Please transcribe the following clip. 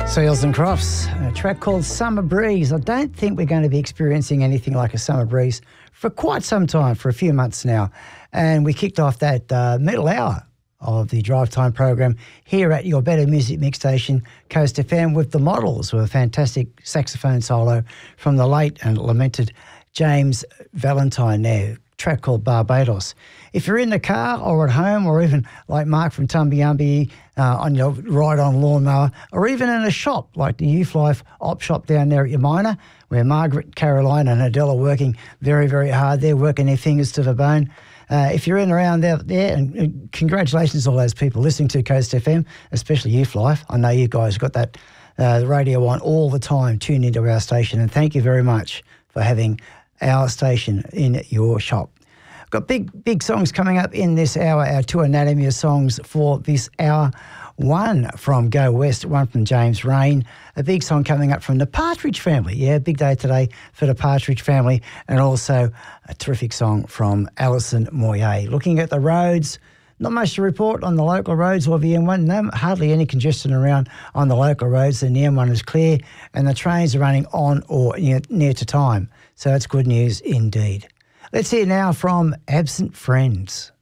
Seals and Crofts, a track called Summer Breeze. I don't think we're going to be experiencing anything like a summer breeze for quite some time, for a few months now. And we kicked off that middle hour of the Drive Time program here at your Better Music Mix station, Coast FM, with The Models, with a fantastic saxophone solo from the late and lamented James Valentine there. Track called Barbados. If you're in the car or at home, or even like Mark from Tumbyumby on your ride-on lawnmower, or even in a shop like the Youth Life op shop down there at Yamina, where Margaret, Caroline and Adele are working very, very hard. They're working their fingers to the bone. If you're in around there, and congratulations to all those people listening to Coast FM, especially Youth Life. I know you guys got that radio on all the time, tune into our station, and thank you very much for having our station in your shop. Got big songs coming up in this hour, our two Anatomy of songs for this hour. One from Go West, one from James Rain. A big song coming up from the Partridge Family. Yeah, big day today for the Partridge Family. And also a terrific song from Alison Moyet. Looking at the roads, not much to report on the local roads or the M1. No, hardly any congestion around on the local roads. And the M1 is clear and the trains are running on or near to time. So that's good news indeed. Let's hear now from Absent Friends.